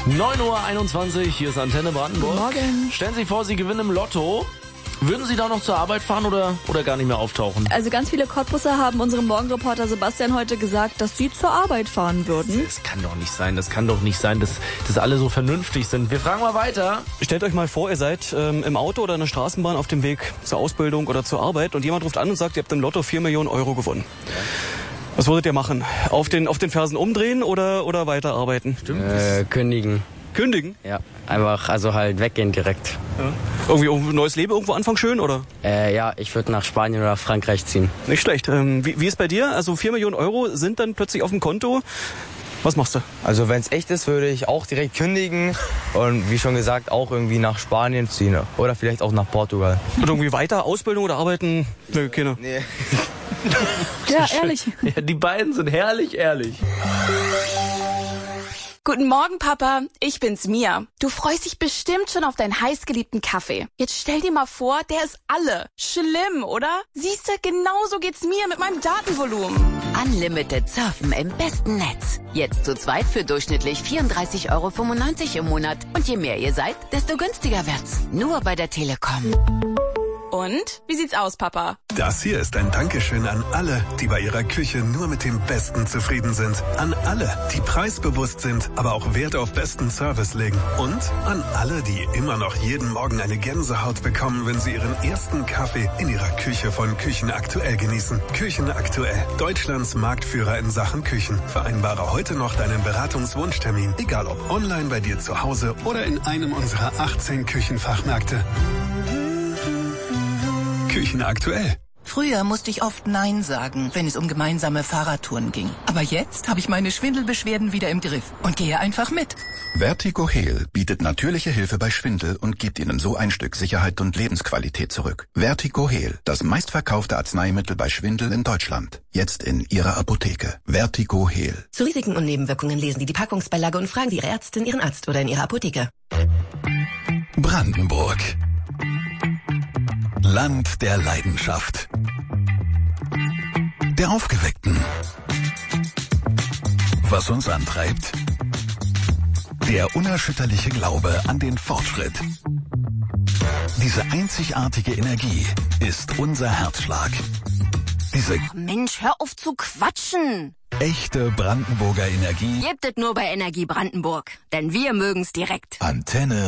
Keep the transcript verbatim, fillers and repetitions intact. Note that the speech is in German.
neun Uhr einundzwanzig, hier ist Antenne Brandenburg. Guten Morgen. Stellen Sie sich vor, Sie gewinnen im Lotto. Würden Sie da noch zur Arbeit fahren oder, oder gar nicht mehr auftauchen? Also ganz viele Cottbusser haben unserem Morgenreporter Sebastian heute gesagt, dass sie zur Arbeit fahren würden. Das kann doch nicht sein, das kann doch nicht sein, dass, dass alle so vernünftig sind. Wir fragen mal weiter. Stellt euch mal vor, ihr seid ähm, im Auto oder in der Straßenbahn auf dem Weg zur Ausbildung oder zur Arbeit und jemand ruft an und sagt, ihr habt im Lotto vier Millionen Euro gewonnen. Ja. Was würdet ihr machen? Auf den, auf den Fersen umdrehen oder, oder weiterarbeiten? Stimmt. Äh, kündigen. Kündigen? Ja, einfach, also halt weggehen direkt. Ja. Irgendwie ein neues Leben irgendwo anfangen schön, oder? Äh, ja, ich würde nach Spanien oder Frankreich ziehen. Nicht schlecht. Ähm, wie, wie ist bei dir? Also vier Millionen Euro sind dann plötzlich auf dem Konto. Was machst du? Also wenn es echt ist, würde ich auch direkt kündigen und wie schon gesagt auch irgendwie nach Spanien ziehen oder vielleicht auch nach Portugal. Und irgendwie weiter Ausbildung oder arbeiten? Nee, keine. Nee. Ja, ehrlich. Ja, die beiden sind herrlich ehrlich. Guten Morgen, Papa. Ich bin's, Mia. Du freust dich bestimmt schon auf deinen heißgeliebten Kaffee. Jetzt stell dir mal vor, der ist alle. Schlimm, oder? Siehste, genauso geht's mir mit meinem Datenvolumen. Unlimited Surfen im besten Netz. Jetzt zu zweit für durchschnittlich vierunddreißig Euro fünfundneunzig im Monat. Und je mehr ihr seid, desto günstiger wird's. Nur bei der Telekom. Und? Wie sieht's aus, Papa? Das hier ist ein Dankeschön an alle, die bei ihrer Küche nur mit dem Besten zufrieden sind. An alle, die preisbewusst sind, aber auch Wert auf besten Service legen. Und an alle, die immer noch jeden Morgen eine Gänsehaut bekommen, wenn sie ihren ersten Kaffee in ihrer Küche von Küchen aktuell genießen. Küchen aktuell, Deutschlands Marktführer in Sachen Küchen. Vereinbare heute noch deinen Beratungswunschtermin, egal ob online bei dir zu Hause oder in einem unserer achtzehn Küchenfachmärkte. Küchen aktuell. Früher musste ich oft Nein sagen, wenn es um gemeinsame Fahrradtouren ging. Aber jetzt habe ich meine Schwindelbeschwerden wieder im Griff und gehe einfach mit. Vertigo Heal bietet natürliche Hilfe bei Schwindel und gibt Ihnen so ein Stück Sicherheit und Lebensqualität zurück. Vertigo Heal, das meistverkaufte Arzneimittel bei Schwindel in Deutschland. Jetzt in Ihrer Apotheke. Vertigo Heal. Zu Risiken und Nebenwirkungen lesen Sie die Packungsbeilage und fragen Sie Ihre Ärztin, Ihren Arzt oder in Ihrer Apotheke. Brandenburg. Land der Leidenschaft. Der Aufgeweckten. Was uns antreibt? Der unerschütterliche Glaube an den Fortschritt. Diese einzigartige Energie ist unser Herzschlag. Diese Oh Mensch, hör auf zu quatschen. echte Brandenburger Energie. Gibt es nur bei Energie Brandenburg. Denn wir mögen's direkt. Antenne